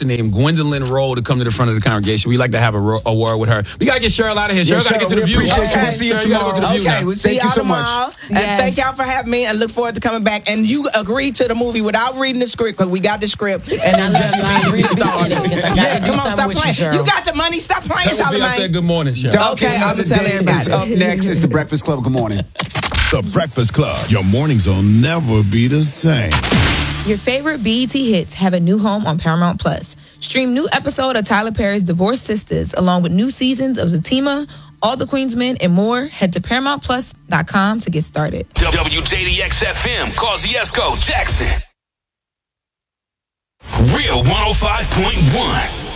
pastor named Gwendolyn Rowe to come to the front of the congregation. We like to have a word with her. We got to get Cheryl out of here. Cheryl got to get to the view. Appreciate you. We'll see you tomorrow. Okay, we'll see y'all tomorrow. And Yes. thank y'all for having me, and look forward to coming back. And you agreed to the movie without reading the script, because we got the script, and then just restarted. Come on, stop playing. You got the money. Stop playing, I said Charlamagne. good morning, Cheryl. Okay, I'm going to tell everybody. Up next is The Breakfast Club. Good morning. The Breakfast Club. Your mornings will never be the same. Your favorite BET hits have a new home on Paramount Plus. Stream new episode of Tyler Perry's Divorced Sisters, along with new seasons of Zatima, All the Queen's Men, and more. Head to ParamountPlus.com to get started. WJDX-FM, Kosciuszko, Jackson. Real 105.1.